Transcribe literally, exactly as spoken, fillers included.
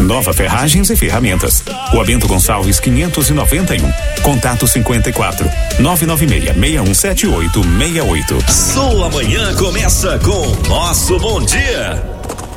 Nova Ferragens e Ferramentas. Rua Bento Gonçalves quinhentos e noventa e um. Contato cinquenta e quatro, nove nove seis, seis um sete oito, seis oito. Sua manhã começa com Nosso Bom Dia.